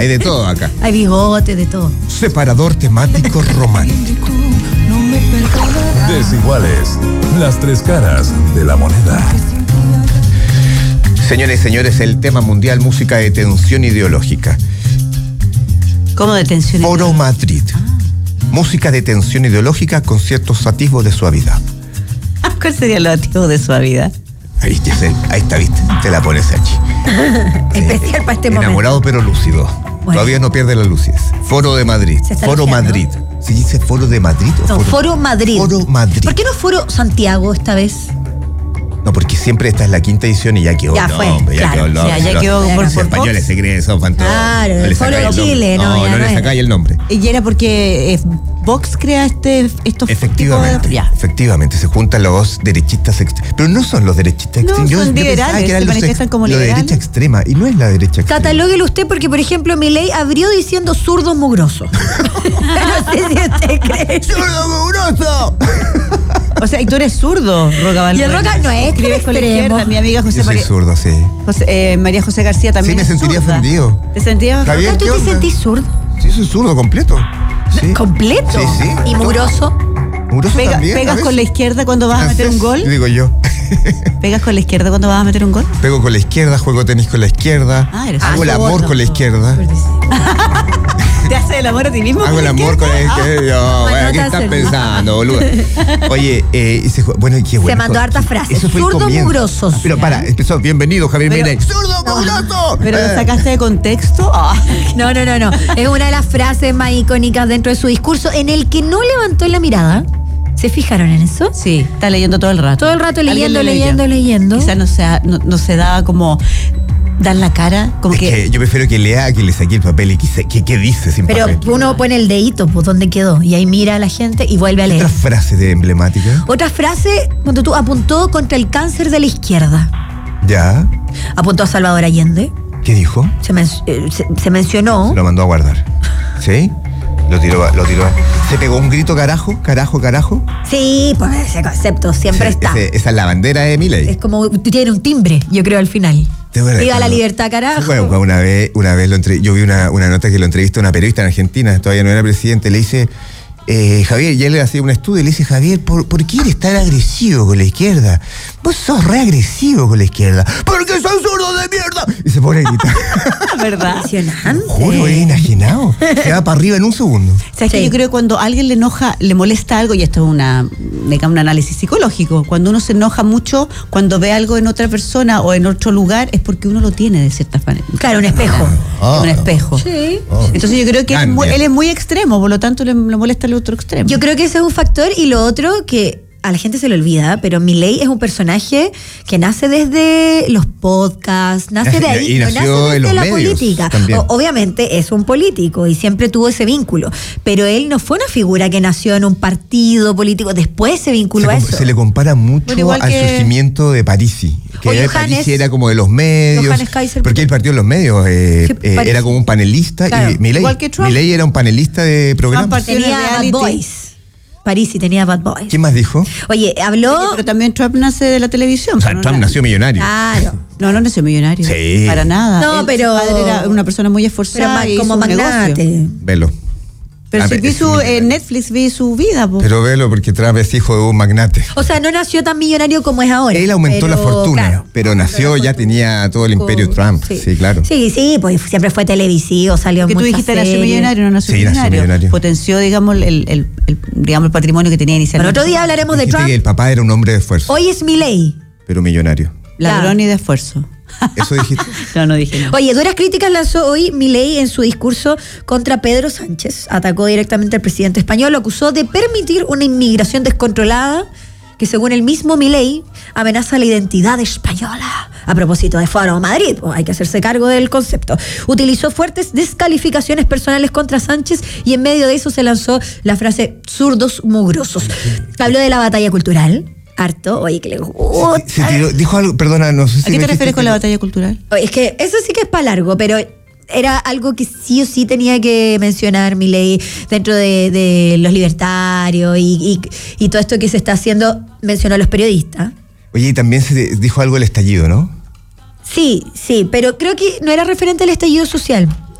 hay de todo acá. Hay bigote, de todo. Separador temático romántico. Desiguales, las tres caras de la moneda. Señores y señores, el tema mundial, música de tensión ideológica. ¿Cómo de tensión? Foro Madrid. Música de tensión ideológica con ciertos atisbos de suavidad. ¿Cuál sería el atisbo de suavidad? Ahí está, viste, te la pones allí. Especial para este momento. Enamorado pero lúcido. Bueno. Todavía no pierde la lucidez. Foro de Madrid. Foro Madrid. ¿Se dice Foro de Madrid o No, Foro Madrid. Foro Madrid. ¿Por qué no Foro Santiago esta vez? No, porque siempre esta es la quinta edición y ya quedó Ya el fue, nombre, claro. quedó el nombre. O sea, ya quedó Los por españoles se creen, son fantásticos. Claro, no el le Foro sacáis de Chile, no le era. sacáis el nombre. Y era porque Vox crea estos Efectivamente, tipos de... efectivamente, se juntan los derechistas extremos. Pero no son los derechistas No, extremos. son Yo pensaba liberales, que eran se los manifiestan como la liberales. derecha extrema, y no es la derecha extrema. Catalóguelo usted porque, por ejemplo, Milei abrió diciendo zurdos mugrosos. No sé si usted cree. ¡Zurdo mugroso! O sea, y tú eres zurdo, Roca Balbuena. Y el Roca no es Escribes con la extremo. izquierda. Mi amiga Yo soy zurdo, sí. María José García también. Sí, me es sentiría zurda. ofendido. ¿Te sentías? Javier, ¿Tú ¿qué te onda? sentís zurdo? Sí, soy zurdo completo. Sí. ¿Completo? Sí, sí. ¿Y mugroso? Mugroso también. ¿Pegas ¿a con la veces? izquierda cuando vas a meter un gol? Digo yo. ¿Pegas con la izquierda cuando vas a meter un gol? Pego con la izquierda, juego tenis con la izquierda. Ah, eres hago el zurdo. amor con la izquierda. ¿Te haces el amor a ti mismo? Hago el amor con la izquierda. No, bueno, ¿qué estás pensando, boludo? Oye, bueno, qué bueno. Se mandó hartas frases. Eso fue el Zurdos comienzo. mugrosos. Pero empezó. Bienvenido, Javier Pero- Milei. ¡Zurdo mugroso! ¿Pero lo sacaste de contexto? No. Es una de las frases más icónicas dentro de su discurso en el que no levantó la mirada. ¿Se fijaron en eso? Sí, está leyendo todo el rato. Todo el rato Alguien leyendo, lo leía. leyendo. Quizás no se daba como dar la cara, como Es que yo prefiero que lea que le saque el papel y ¿qué dice sin Pero papel? uno pone el dedito, pues, ¿dónde quedó? Y ahí mira a la gente y vuelve a leer. Otra frase de emblemática. Otra frase, cuando tú apuntó contra el cáncer de la izquierda. Ya. Apuntó a Salvador Allende. ¿Qué dijo? Se mencionó. Lo mandó a guardar. ¿Sí? Lo tiró. ¿Se pegó un grito carajo? Sí, pues ese concepto siempre está. Esa es la bandera de Milei. Es como, tiene un timbre, yo creo, al final. Viva la libertad, carajo. Bueno, una vez yo vi una nota que lo entrevistó una periodista en Argentina, todavía no era presidente, le dice, Javier, y él le hacía un estudio y le dice, Javier, ¿por qué eres tan agresivo con la izquierda? Vos sos re agresivo con la izquierda. ¡Porque soy zurdo de mierda! Y se pone a gritar. ¿Verdad? Impresionante. Juro, es enajenado. Se va para arriba en un segundo. ¿Sabes que yo creo que cuando a alguien le enoja, le molesta algo, y esto es un análisis psicológico, cuando uno se enoja mucho, cuando ve algo en otra persona o en otro lugar, es porque uno lo tiene de cierta manera. Claro, un espejo. Un espejo. Sí. Entonces yo creo que él es muy extremo, por lo tanto le molesta el otro extremo. Yo creo que ese es un factor, y lo otro que a la gente se le olvida, pero Milei es un personaje que nace desde los podcasts, nace de ahí, Y no nació nace en desde los la medios política. también. Obviamente es un político y siempre tuvo ese vínculo, pero él no fue una figura que nació en un partido político, después se vinculó a eso. Se le compara mucho Bueno, igual al que- surgimiento de Parisi. O Que Johannes- Parisi era como de los medios. Johannes Kaiser. Porque él partió en los medios. Parisi. Era como un panelista. Claro, Y Milei, igual que Trump. Milei era un panelista de programas. partió Tenía en Bad reality. Boys. Parisi tenía Bad Boys. ¿Quién más dijo? Oye, habló... Oye, pero también Trump nace de la televisión. O sea, ¿no? Trump nació millonario. Claro. No nació millonario. Sí. Para nada. No, pero- Su padre era una persona muy Pero esforzada y como hizo un negocio. magnate. Velo. Pero A si ver, vi es un millonario. en Netflix vi su vida, po. Pero velo, porque Trump es hijo de un magnate. O sea, no nació tan millonario como es ahora. Él aumentó la fortuna, claro, pero nació, ya tenía todo el imperio Trump. Sí, claro. Sí, pues siempre fue televisivo, salió en Que tú muchas dijiste nació series. millonario, no nació Sí, nació millonario. millonario. Potenció, digamos, digamos, el patrimonio que tenía Bueno, inicialmente. otro día hablaremos de Dijiste Trump. que el papá era un hombre de esfuerzo, Hoy es Milei. pero millonario. Ladrón y de esfuerzo. Eso dijiste. No dije nada. Oye, duras críticas lanzó hoy Milei en su discurso contra Pedro Sánchez. Atacó directamente al presidente español, lo acusó de permitir una inmigración descontrolada que, según el mismo Milei, amenaza la identidad española. A propósito de Foro Madrid, pues hay que hacerse cargo del concepto. Utilizó fuertes descalificaciones personales contra Sánchez y en medio de eso se lanzó la frase zurdos mugrosos. Habló de la batalla cultural. Harto, oye, que le gusta. Se tiró- dijo algo, perdona, no sé si ¿A qué me te dijiste refieres con que- la batalla cultural? Oye, es que eso sí que es para largo, pero era algo que sí o sí tenía que mencionar Milei dentro de los libertarios y todo esto que se está haciendo, mencionó a los periodistas. Oye, y también se dijo algo del estallido, ¿no? Sí, pero creo que no era referente al estallido social.